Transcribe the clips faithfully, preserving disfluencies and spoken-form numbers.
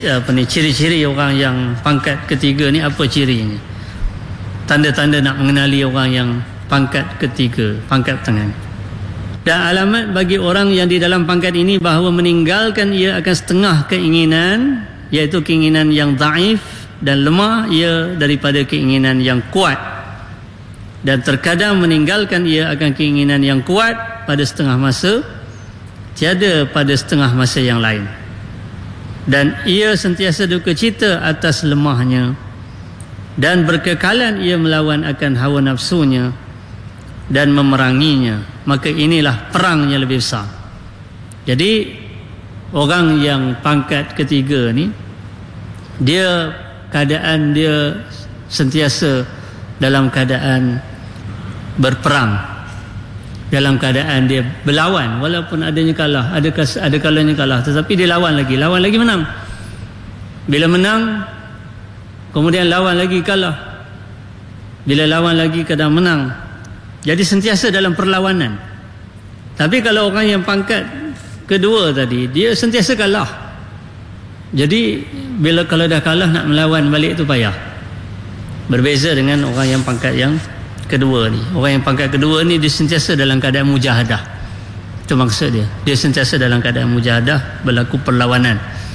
Apa ni, ciri-ciri orang yang pangkat ketiga ni apa cirinya? Tanda-tanda nak mengenali orang yang pangkat ketiga, pangkat tangan. Dan alamat bagi orang yang di dalam pangkat ini bahawa meninggalkan ia akan setengah keinginan, iaitu keinginan yang dhaif, dan lemah ia daripada keinginan yang kuat. Dan terkadang meninggalkan ia akan keinginan yang kuat pada setengah masa, tiada pada setengah masa yang lain. Dan ia sentiasa duka cita atas lemahnya, dan berkekalan ia melawan akan hawa nafsunya dan memeranginya. Maka inilah perangnya lebih besar. Jadi orang yang pangkat ketiga ni, dia keadaan dia sentiasa dalam keadaan berperang, dalam keadaan dia berlawan, walaupun adanya kalah, ada ada kalanya kalah, tetapi dia lawan lagi, lawan lagi menang. Bila menang, kemudian lawan lagi kalah. Bila lawan lagi kadang menang. Jadi sentiasa dalam perlawanan. Tapi kalau orang yang pangkat kedua tadi, dia sentiasa kalah. Jadi bila kalau dah kalah nak melawan balik tu payah. Berbeza dengan orang yang pangkat yang kedua ni. Orang yang pangkat kedua ni dia sentiasa dalam keadaan mujahadah. Itu maksud dia. Dia sentiasa dalam keadaan mujahadah, berlaku perlawanan.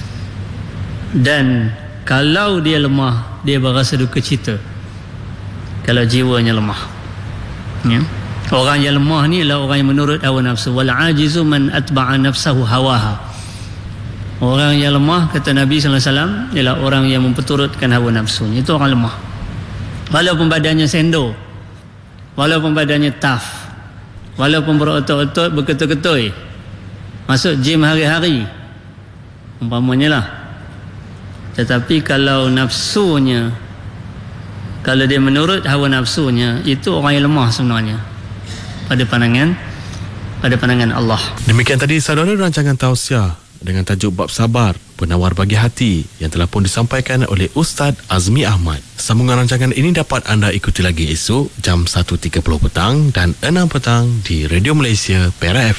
Dan kalau dia lemah, dia berasa duka cita kalau jiwanya lemah. Ya. Orang yang lemah ni adalah orang yang menurut hawa nafsu. Wal ajizu man atba'a nafsahu hawaha. Orang yang lemah, kata Nabi sallallahu alaihi wasallam, ialah orang yang memperturutkan hawa nafsunya. Itu orang lemah. Walaupun badannya sendo, walaupun badannya tough, walaupun berotot-otot, berketul-ketul, masuk gym hari-hari, umpamanya lah. Tetapi kalau nafsunya, kalau dia menurut hawa nafsunya, itu orang yang lemah sebenarnya pada pandangan pada pandangan Allah. Demikian tadi saudara rancangan tausiah dengan tajuk Bab Sabar, Penawar Bagi Hati, yang telah pun disampaikan oleh Ustaz Azmi Ahmad. Sambungan rancangan ini dapat anda ikuti lagi esok jam satu tiga puluh petang dan enam petang di Radio Malaysia Perak F M.